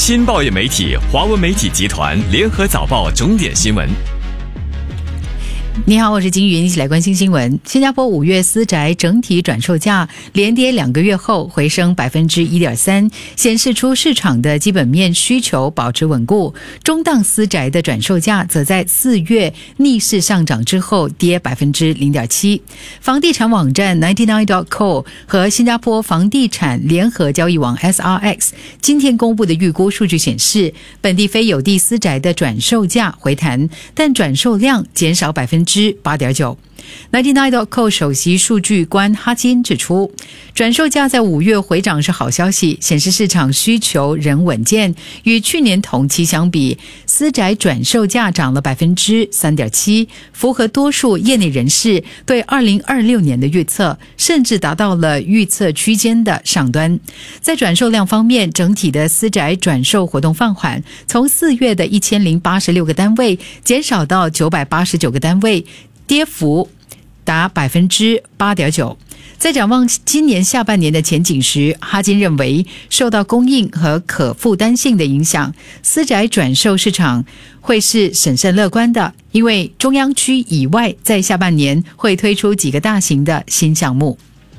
新报业媒体华文媒体集团联合早报重点新闻。 你好，我是金云，一起来关心新闻。新加坡5月私宅整体转售价连跌2个月后回升 1.3%， 显示出市场的基本面需求保持稳固。中档私宅的转售价则在4月逆势上涨之后跌 0.7%。 房地产网站 99.co 和新加坡房地产联合交易网 SRX 今天公布的预估数据显示，本地非有地私宅的转售价回弹，但转售量减少 8.9%。 99.co 首席数据官哈金指出，转售价在5月回涨是好消息，显示市场需求仍稳健。与去年同期相比，私宅转售价涨了 3.7%， 符合多数业内人士对2026年的预测，甚至达到了预测区间的上端。在转售量方面，整体的私宅转售活动放缓，从4月的1086个单位减少到989个单位，跌幅达 8.9%。 在展望今年下半年的前景时，哈金认为受到供应和可负担性的影响，私宅转售市场会是审慎乐观的，因为中央区以外在下半年会推出几个大型的新项目。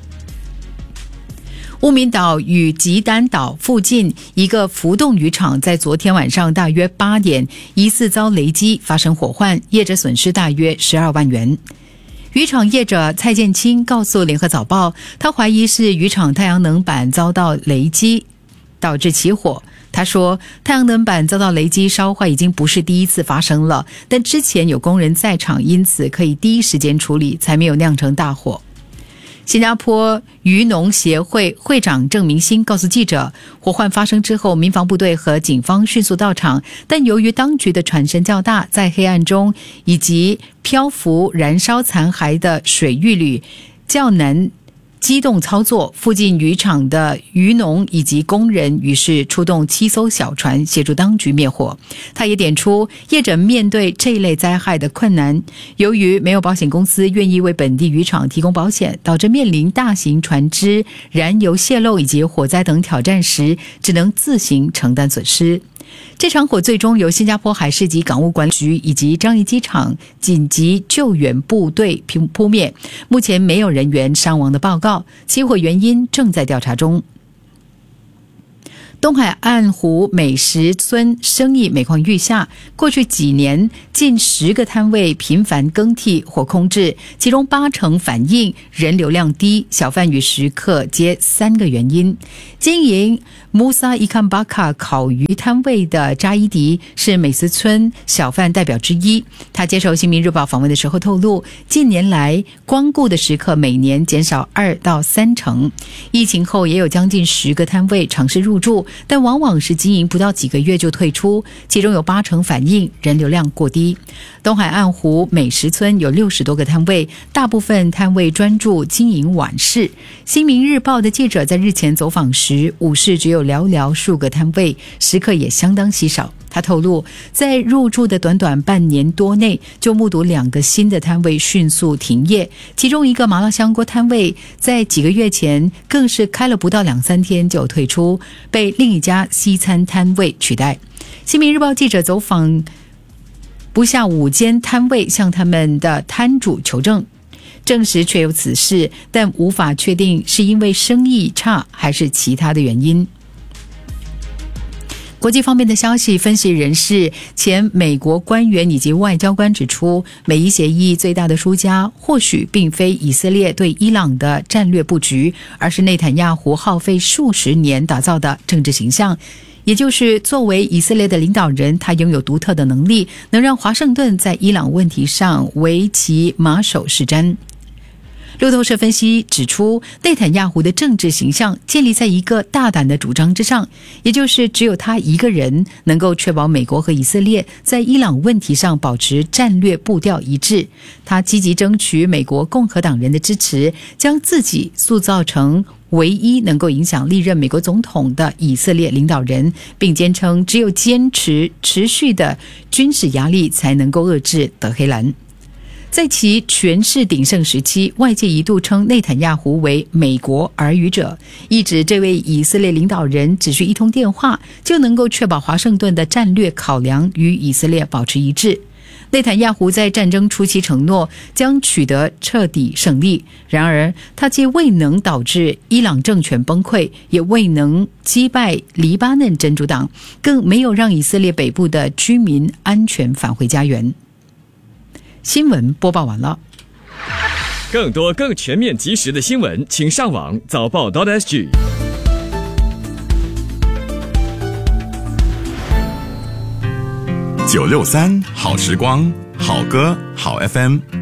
乌敏岛与吉丹岛附近一个浮动渔场在昨天晚上大约8点疑似遭雷击发生火患，业者损失大约12万元。渔场业者蔡建清告诉联合早报，他怀疑是渔场太阳能板遭到雷击导致起火。他说，太阳能板遭到雷击烧坏已经不是第一次发生了，但之前有工人在场，因此可以第一时间处理，才没有酿成大火。新加坡渔农协会会长郑明兴告诉记者，火患发生之后，民防部队和警方迅速到场，但由于当局的船身较大，在黑暗中以及漂浮燃烧残骸的水域里较难机动操作，附近渔场的渔农以及工人于是出动7艘小船协助当局灭火。他也点出业者面对这一类灾害的困难，由于没有保险公司愿意为本地渔场提供保险，导致面临大型船只燃油泄漏以及火灾等挑战时，只能自行承担损失。这场火最终由新加坡海事及港务管理局以及樟宜机场紧急救援部队扑灭，目前没有人员伤亡的报告，起火原因正在调查中。东海岸湖美食村生意每况愈下，过去几年近10个摊位频繁更替或空置，其中80%反映人流量低，小贩与食客皆3个原因。经营Musa Ikan Bakar 烤鱼摊位的扎伊迪是美食村小贩代表之一，他接受新民日报访问的时候透露，近年来光顾的食客每年减少2到3成，疫情后也有将近10个摊位尝试入驻，但往往是经营不到几个月就退出，其中有80%反映人流量过低。东海岸湖美食村有60多个摊位，大部分摊位专注经营晚市。新民日报的记者在日前走访时，午市只有寥寥数个摊位，食客也相当稀少。他透露，在入驻的短短半年多内，就目睹2个新的摊位迅速停业，其中一个麻辣香锅摊位在几个月前更是开了不到2-3天就退出，被另一家西餐摊位取代。新民日报记者走访不下5间摊位，向他们的摊主求证，证实确有此事，但无法确定是因为生意差还是其他的原因。国际方面的消息，分析人士、前美国官员以及外交官指出，美伊协议最大的输家或许并非以色列对伊朗的战略布局，而是内塔尼亚胡耗费数十年打造的政治形象，也就是作为以色列的领导人，他拥有独特的能力，能让华盛顿在伊朗问题上为其马首是瞻。路透社分析指出，内塔尼亚胡的政治形象建立在一个大胆的主张之上，也就是只有他一个人能够确保美国和以色列在伊朗问题上保持战略步调一致。他积极争取美国共和党人的支持，将自己塑造成唯一能够影响历任美国总统的以色列领导人，并坚称只有坚持持续的军事压力才能够遏制德黑兰。 在其权势鼎盛时期，外界一度称内塔尼亚胡为美国耳语者，意指这位以色列领导人只需一通电话就能够确保华盛顿的战略考量与以色列保持一致。内塔尼亚胡在战争初期承诺将取得彻底胜利，然而他既未能导致伊朗政权崩溃，也未能击败黎巴嫩真主党，更没有让以色列北部的居民安全返回家园。新闻播报完了。 更多更全面及时的新闻，请上网早报.sg。 963好时光，好歌好 FM。